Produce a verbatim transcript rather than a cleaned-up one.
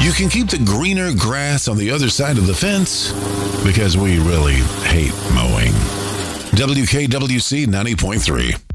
you can keep the greener grass on the other side of the fence because we really hate mowing. W K W C ninety point three.